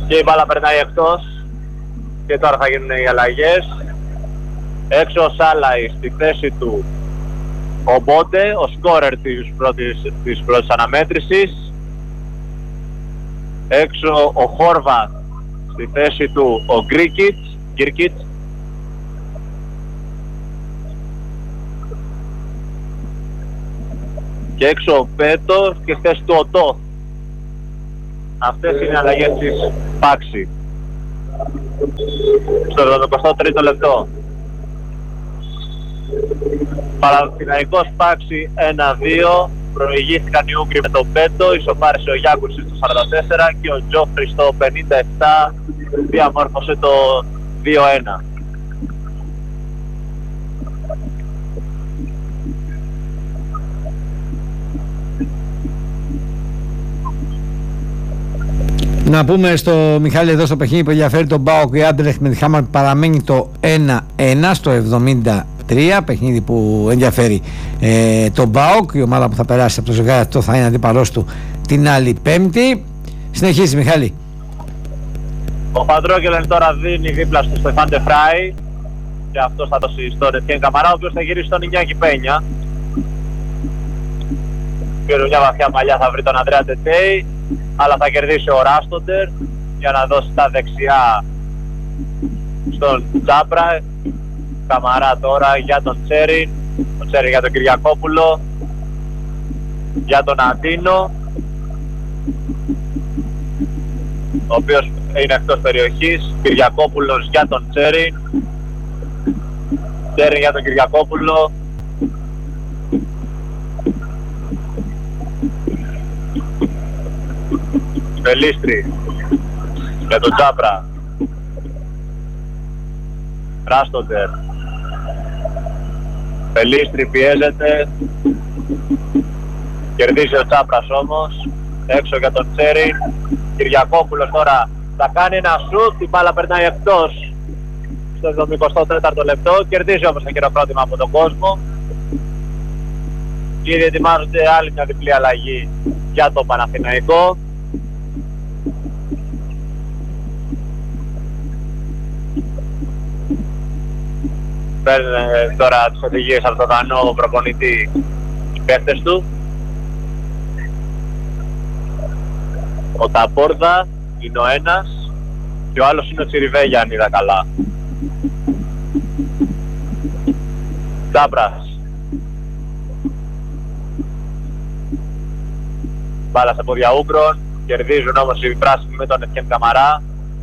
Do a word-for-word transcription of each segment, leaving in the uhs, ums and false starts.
Και η μπάλα περνάει εκτός. Και τώρα θα γίνουν οι αλλαγές. Έξω ο Σάλαϊ στη θέση του ο Μπόντε, ο σκόρερ της πρώτης, της πρώτης αναμέτρησης. Έξω ο Χόρβατ στη θέση του ο Γκρίκιτς, Γκίρκιτς. Και έξω ο Πέτος και στη θέση του ο Τόθ. Αυτές είναι οι αλλαγές της Πάξη. Στο εβδομηκοστό τρίτο λεπτό. Παναθηναϊκός Πάξη ένα δύο. Προηγήθηκαν οι Ούγγροι με τον Πέτο. Ισοπάρισε ο Γιάκουρσης στο σαράντα τέσσερα και ο Τζόφρι στο πενήντα επτά διαμόρφωσε το δύο ένα. Να πούμε στο Μιχάλη εδώ στο παιχνίδι που ενδιαφέρει τον ΠΑΟΚ, η Άντερλεχτ με τη Χάμαρ παραμένει το ένα ένα στο εβδομήντα τρία, παιχνίδι που ενδιαφέρει ε, τον ΠΑΟΚ. Η ομάδα που θα περάσει από το ζευγάρι αυτό θα είναι αντίπαλός του την άλλη Πέμπτη. Συνεχίζει Μιχάλη. Ο Παντρόκελεν τώρα δίνει δίπλα στο Στεφάντε Φράι και αυτός θα δώσει στον Ετιέν Καμαρά, ο οποίος θα γυρίσει στον Ινιάκη Πένια. Πήρε μια βαθιά μαλλιά, θα βρει τον Ανδρέα Τετέι, αλλά θα κερδίσει ο Ράστοντερ για να δώσει τα δεξιά στον Τσάπρα. Καμαρά τώρα για τον Τσέριν, ο Τσέριν για τον Κυριακόπουλο, για τον Αντίνο, ο οποίος είναι εκτός περιοχής. Κυριακόπουλος για τον Τσέριν, Τσέριν για τον Κυριακόπουλο, Πελίστρη για τον Τσάπρα, Ράστοντερ, Πελίστρη πιέζεται, κερδίζει ο Τσάπρας όμως, έξω για τον Τσέριν. Κυριακόπουλος τώρα θα κάνει ένα σουτ, την μπάλα περνάει εκτός στο εβδομηκοστό τέταρτο λεπτό, κερδίζει όμως το χειροκρότημα από τον κόσμο. Ήδη ετοιμάζονται άλλη μια διπλή αλλαγή για το Παναθηναϊκό. Παίρνει τώρα τις οδηγίες από τον Δανό προπονητή οι παίχτες του. Ο Ταπόρδα είναι ο ένας και ο άλλος είναι ο Τσιριβέγια, αν είδα καλά. Τσάπρας. Μπάλα σε πόδια Ούγκρων, κερδίζουν όμως οι πράσινοι με τον Ετιέν Καμαρά.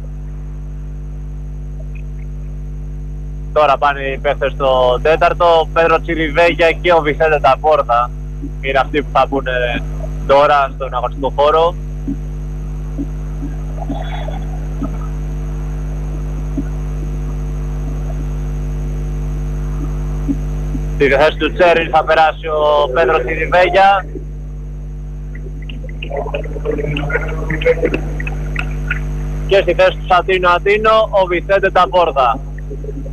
Τώρα πάνε οι παίχτες στο τέταρτο, ο Πέδρο Τσιριβέγια και ο Βισέντε Ταπόρδα είναι αυτοί που θα μπουν τώρα στον αγωνιστικό χώρο. Στη θέση του Τσέριν θα περάσει ο Πέδρο Τσιριβέγια. Και στη θέση του Σαντίνο Αντίνο ο Βισέντε Ταπόρδα.